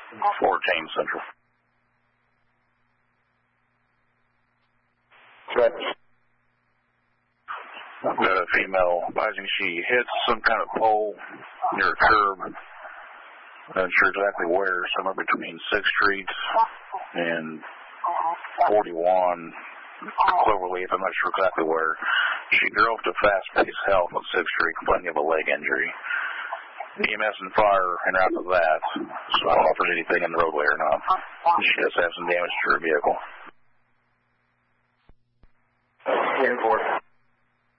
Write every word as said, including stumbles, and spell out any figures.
fourteen Central. Right. Got a female advising she hit some kind of pole near a curb. Not sure exactly where, somewhere between sixth Street and forty-one Cloverleaf. I'm not sure exactly where. She drove to fast-paced health on sixth Street complaining of a leg injury. E M S and fire interact with that, so I don't know if there's anything in the roadway or not. She does have some damage to her vehicle. ten four.